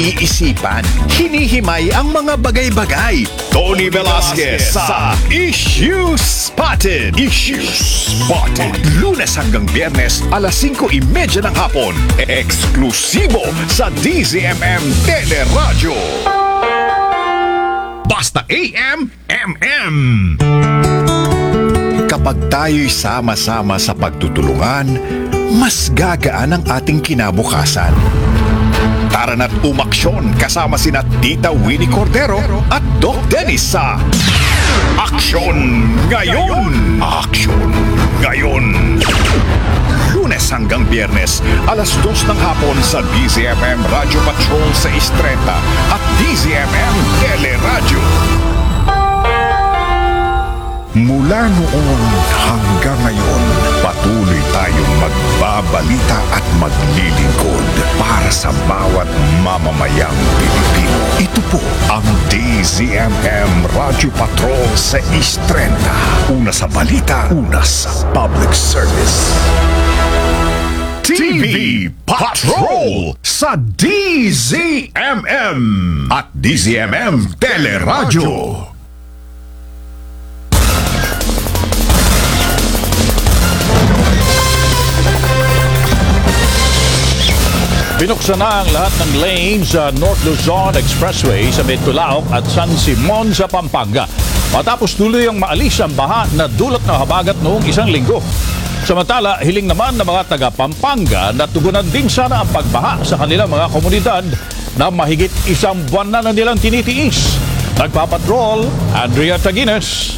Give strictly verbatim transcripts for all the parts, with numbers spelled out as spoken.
pinag-iisipan. Hinihimay ang mga bagay-bagay. Tony Velasquez sa Issue Spotted. Issue Spotted. Lunes hanggang Biyernes, alas singko trenta ng hapon. Eksklusibo sa D Z M M Teleradyo. Basta A M, M M. Kapag tayo'y sama-sama sa pagtutulungan, mas gagaan ang ating kinabukasan. Tara na't umaksyon kasama sina Tita Winnie Cordero at Doc Dennis sa Aksyon Ngayon! Aksyon Ngayon! Lunes hanggang Biyernes, alas dos ng hapon sa D Z M M Radio Patrol sa Istreta at D Z M M Teleradyo. Mula noon hanggang ngayon, patuloy tayong magbabalita at maglilingkod para sa bawat mamamayang Pilipino. Ito po ang D Z M M Radio Patrol sa Istreta. Una sa balita, una sa public service. T V Patrol sa D Z M M at D Z M M Teleradyo. Binuksan na ang lahat ng lanes sa North Luzon Expressway sa Betulaok at San Simon sa Pampanga. Matapos tuloy ang maalis ang baha na dulot ng habagat noong isang linggo. Samantala, hiling naman ng mga taga Pampanga na tugunan din sana ang pagbaha sa kanilang mga komunidad na mahigit isang buwan na na nilang tinitiis. Nagpapatrol, Andrea Taguines.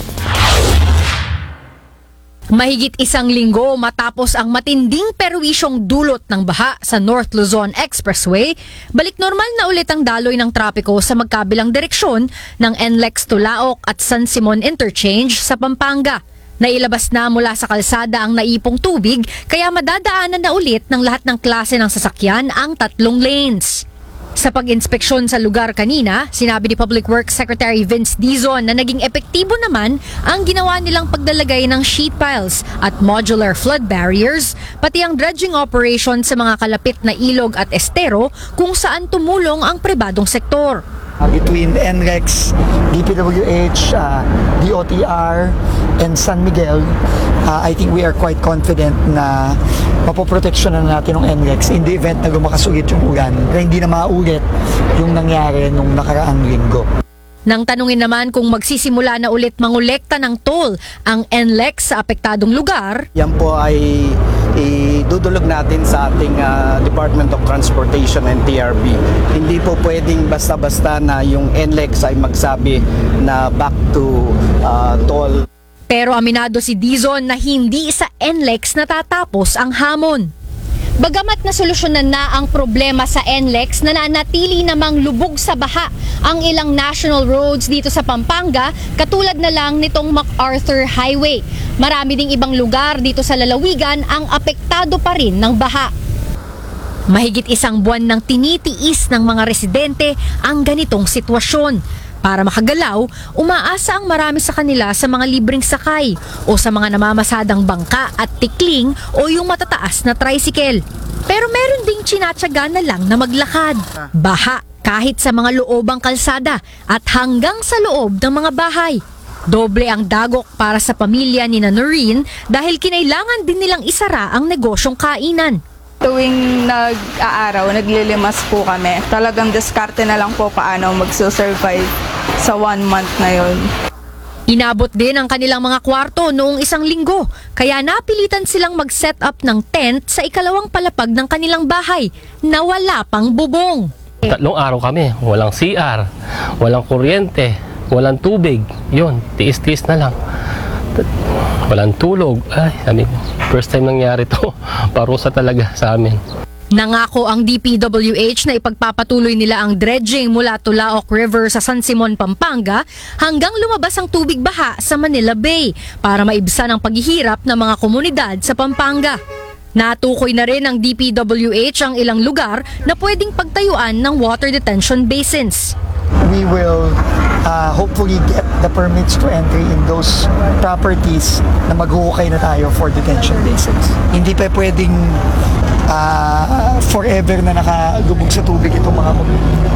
Mahigit isang linggo matapos ang matinding perwisyong dulot ng baha sa North Luzon Expressway, balik normal na ulit ang daloy ng trapiko sa magkabilang direksyon ng N L E X Tulaok at San Simon Interchange sa Pampanga. Nailabas na mula sa kalsada ang naipong tubig kaya madadaanan na ulit ng lahat ng klase ng sasakyan ang tatlong lanes. Sa pag-inspeksyon sa lugar kanina, sinabi ni Public Works Secretary Vince Dizon na naging epektibo naman ang ginawa nilang paglalagay ng sheet piles at modular flood barriers, pati ang dredging operation sa mga kalapit na ilog at estero kung saan tumulong ang pribadong sektor. Uh, between N L E X, D P W H, uh, D O T R, and San Miguel, uh, I think we are quite confident na mapoproteksyonan natin ng N L E X in the event na lumakas ulit yung ulan, na hindi na maulit yung nangyari nung nakaraang linggo. Nang tanungin naman kung magsisimula na ulit mangolekta ng toll ang N L E X sa apektadong lugar, yan po ay idudulog natin sa ating uh, Department of Transportation and T R B. Hindi po pwedeng basta-basta na yung N L E X ay magsabi na back to uh, toll. Pero aminado si Dizon na hindi sa N L E X natatapos ang hamon. Bagamat nasolusyonan na ang problema sa N L E X, nananatili namang lubog sa baha ang ilang national roads dito sa Pampanga, katulad na lang nitong MacArthur Highway. Marami ding ibang lugar dito sa lalawigan ang apektado pa rin ng baha. Mahigit isang buwan nang tinitiis ng mga residente ang ganitong sitwasyon. Para makagalaw, umaasa ang marami sa kanila sa mga libreng sakay o sa mga namamasadang bangka at tikling o yung matataas na tricycle. Pero meron ding tsinatsaga na lang na maglakad. Baha kahit sa mga loobang kalsada at hanggang sa loob ng mga bahay. Doble ang dagok para sa pamilya ni Noreen dahil kinailangan din nilang isara ang negosyong kainan. Tuwing nag-aaraw, naglilimas po kami. Talagang diskarte na lang po paano magsusurvive sa one month na yon. Inabot din ang kanilang mga kwarto noong isang linggo, kaya napilitan silang mag-set up ng tent sa ikalawang palapag ng kanilang bahay na wala pang bubong. Tatlong araw kami, walang C R, walang kuryente, walang tubig. Yun, tiis-tiis na lang. Walang tulog. Ay, sabi ko, first time nangyari to. Parusa talaga sa amin. Nangako ang D P W H na ipagpapatuloy nila ang dredging mula Tulaok River sa San Simon, Pampanga hanggang lumabas ang tubig baha sa Manila Bay para maibsan ang paghihirap ng mga komunidad sa Pampanga. Natukoy na rin ng D P W H ang ilang lugar na pwedeng pagtayuan ng water detention basins. We will uh, hopefully get the permits to entry in those properties na maghuhukay na tayo for detention basins. Hindi pa pwedeng uh, forever na nakalubog sa tubig itong mga komunidad.